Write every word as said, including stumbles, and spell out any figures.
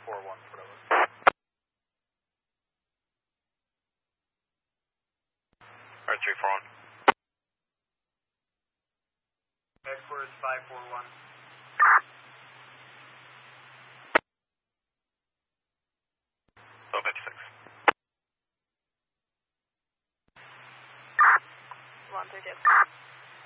four one, whatever. Alright, three four one. Headquarters five four one.